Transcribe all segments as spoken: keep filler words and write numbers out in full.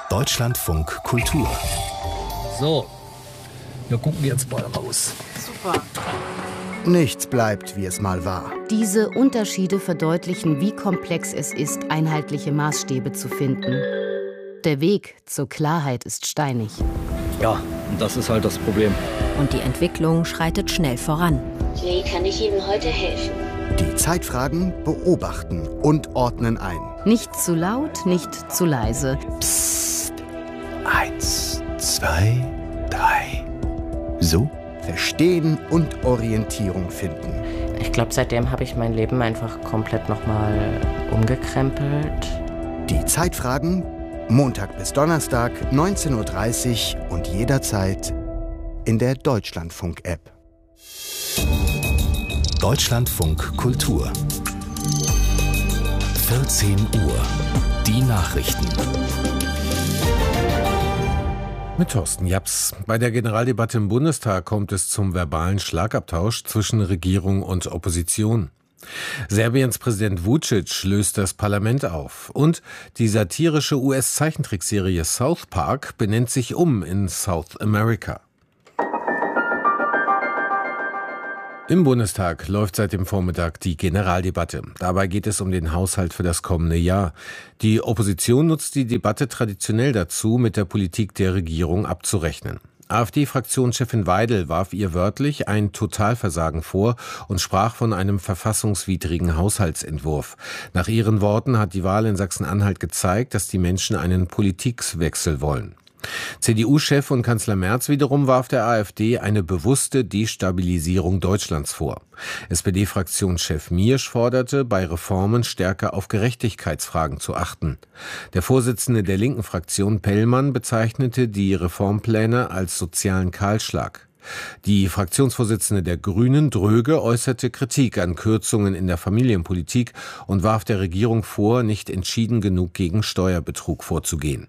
Deutschlandfunk Kultur. So, wir gucken jetzt mal raus. Super. Nichts bleibt, wie es mal war. Diese Unterschiede verdeutlichen, wie komplex es ist, einheitliche Maßstäbe zu finden. Der Weg zur Klarheit ist steinig. Ja, und das ist halt das Problem. Und die Entwicklung schreitet schnell voran. Wie kann ich Ihnen heute helfen? Die Zeitfragen beobachten und ordnen ein. Nicht zu laut, nicht zu leise. Psst. Eins, zwei, drei. So? Verstehen und Orientierung finden. Ich glaube, seitdem habe ich mein Leben einfach komplett nochmal umgekrempelt. Die Zeitfragen, Montag bis Donnerstag, neunzehn Uhr dreißig und jederzeit in der Deutschlandfunk-App. Deutschlandfunk Kultur. vierzehn Uhr. Die Nachrichten. Mit Thorsten Japs. Bei der Generaldebatte im Bundestag kommt es zum verbalen Schlagabtausch zwischen Regierung und Opposition. Serbiens Präsident Vučić löst das Parlament auf. Und die satirische U S-Zeichentrickserie South Park benennt sich um in South America. Im Bundestag läuft seit dem Vormittag die Generaldebatte. Dabei geht es um den Haushalt für das kommende Jahr. Die Opposition nutzt die Debatte traditionell dazu, mit der Politik der Regierung abzurechnen. AfD-Fraktionschefin Weidel warf ihr wörtlich ein Totalversagen vor und sprach von einem verfassungswidrigen Haushaltsentwurf. Nach ihren Worten hat die Wahl in Sachsen-Anhalt gezeigt, dass die Menschen einen Politikwechsel wollen. C D U-Chef und Kanzler Merz wiederum warf der AfD eine bewusste Destabilisierung Deutschlands vor. S P D-Fraktionschef Miersch forderte, bei Reformen stärker auf Gerechtigkeitsfragen zu achten. Der Vorsitzende der linken Fraktion Pellmann bezeichnete die Reformpläne als sozialen Kahlschlag. Die Fraktionsvorsitzende der Grünen, Dröge, äußerte Kritik an Kürzungen in der Familienpolitik und warf der Regierung vor, nicht entschieden genug gegen Steuerbetrug vorzugehen.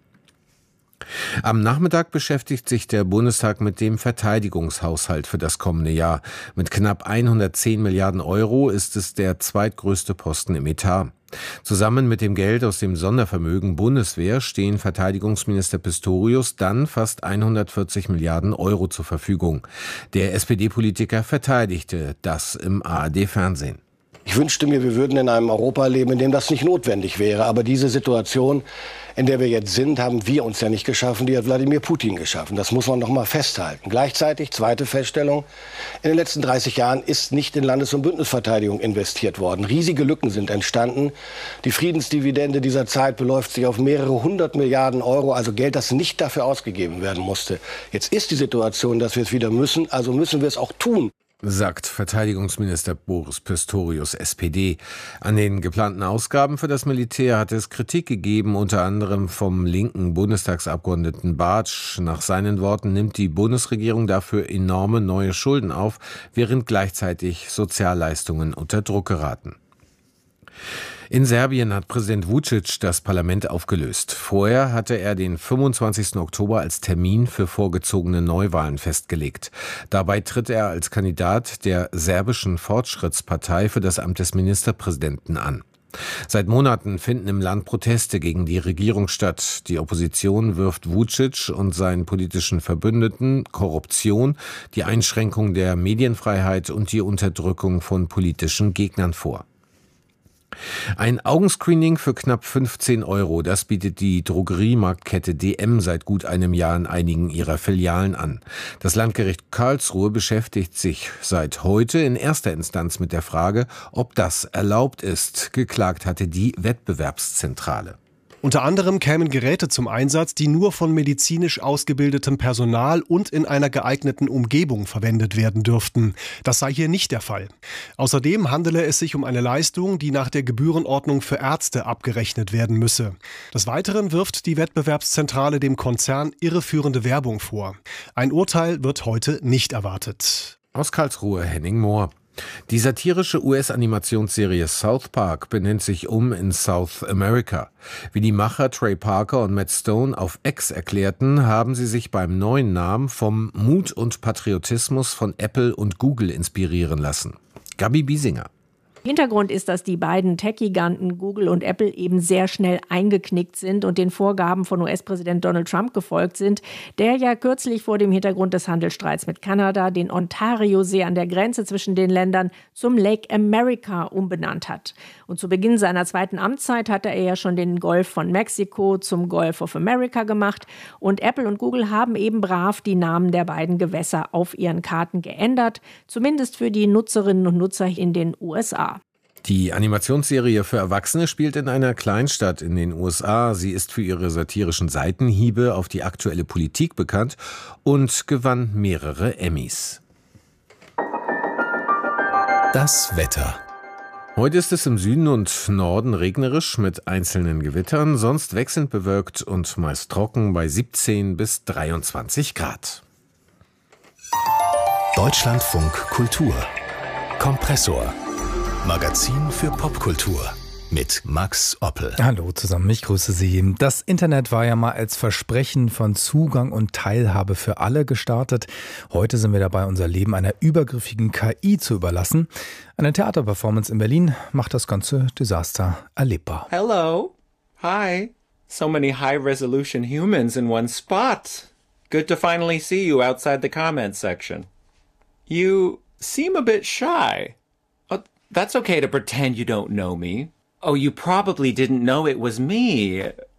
Am Nachmittag beschäftigt sich der Bundestag mit dem Verteidigungshaushalt für das kommende Jahr. Mit knapp hundertzehn Milliarden Euro ist es der zweitgrößte Posten im Etat. Zusammen mit dem Geld aus dem Sondervermögen Bundeswehr stehen Verteidigungsminister Pistorius dann fast hundertvierzig Milliarden Euro zur Verfügung. Der S P D-Politiker verteidigte das im A R D-Fernsehen. Ich wünschte mir, wir würden in einem Europa leben, in dem das nicht notwendig wäre. Aber diese Situation, in der wir jetzt sind, haben wir uns ja nicht geschaffen, die hat Wladimir Putin geschaffen. Das muss man noch mal festhalten. Gleichzeitig, zweite Feststellung, in den letzten dreißig Jahren ist nicht in Landes- und Bündnisverteidigung investiert worden. Riesige Lücken sind entstanden. Die Friedensdividende dieser Zeit beläuft sich auf mehrere hundert Milliarden Euro, also Geld, das nicht dafür ausgegeben werden musste. Jetzt ist die Situation, dass wir es wieder müssen, also müssen wir es auch tun, sagt Verteidigungsminister Boris Pistorius, S P D. An den geplanten Ausgaben für das Militär hat es Kritik gegeben, unter anderem vom linken Bundestagsabgeordneten Bartsch. Nach seinen Worten nimmt die Bundesregierung dafür enorme neue Schulden auf, während gleichzeitig Sozialleistungen unter Druck geraten. In Serbien hat Präsident Vučić das Parlament aufgelöst. Vorher hatte er den fünfundzwanzigsten Oktober als Termin für vorgezogene Neuwahlen festgelegt. Dabei tritt er als Kandidat der serbischen Fortschrittspartei für das Amt des Ministerpräsidenten an. Seit Monaten finden im Land Proteste gegen die Regierung statt. Die Opposition wirft Vučić und seinen politischen Verbündeten Korruption, die Einschränkung der Medienfreiheit und die Unterdrückung von politischen Gegnern vor. Ein Augenscreening für knapp fünfzehn Euro, das bietet die Drogeriemarktkette D M seit gut einem Jahr in einigen ihrer Filialen an. Das Landgericht Karlsruhe beschäftigt sich seit heute in erster Instanz mit der Frage, ob das erlaubt ist. Geklagt hatte die Wettbewerbszentrale. Unter anderem kämen Geräte zum Einsatz, die nur von medizinisch ausgebildetem Personal und in einer geeigneten Umgebung verwendet werden dürften. Das sei hier nicht der Fall. Außerdem handele es sich um eine Leistung, die nach der Gebührenordnung für Ärzte abgerechnet werden müsse. Des Weiteren wirft die Wettbewerbszentrale dem Konzern irreführende Werbung vor. Ein Urteil wird heute nicht erwartet. Aus Karlsruhe Henning Mohr. Die satirische U S-Animationsserie South Park benennt sich um in South America. Wie die Macher Trey Parker und Matt Stone auf X erklärten, haben sie sich beim neuen Namen vom Mut und Patriotismus von Apple und Google inspirieren lassen. Gabi Biesinger. Hintergrund ist, dass die beiden Tech-Giganten Google und Apple eben sehr schnell eingeknickt sind und den Vorgaben von U S-Präsident Donald Trump gefolgt sind, der ja kürzlich vor dem Hintergrund des Handelsstreits mit Kanada den Ontario-See an der Grenze zwischen den Ländern zum Lake America umbenannt hat. Und zu Beginn seiner zweiten Amtszeit hatte er ja schon den Golf von Mexiko zum Gulf of America gemacht. Und Apple und Google haben eben brav die Namen der beiden Gewässer auf ihren Karten geändert, zumindest für die Nutzerinnen und Nutzer in den U S A. Die Animationsserie für Erwachsene spielt in einer Kleinstadt in den U S A. Sie ist für ihre satirischen Seitenhiebe auf die aktuelle Politik bekannt und gewann mehrere Emmys. Das Wetter. Heute ist es im Süden und Norden regnerisch mit einzelnen Gewittern, sonst wechselnd bewölkt und meist trocken bei siebzehn bis dreiundzwanzig Grad. Deutschlandfunk Kultur. Kompressor. Magazin für Popkultur mit Max Oppel. Hallo zusammen, ich grüße Sie. Das Internet war ja mal als Versprechen von Zugang und Teilhabe für alle gestartet. Heute sind wir dabei, unser Leben einer übergriffigen K I zu überlassen. Eine Theaterperformance in Berlin macht das ganze Desaster erlebbar. Hello. Hi. So many high-resolution humans in one spot. Good to finally see you outside the comments section. You seem a bit shy. That's okay to pretend you don't know me. Oh, you probably didn't know it was me.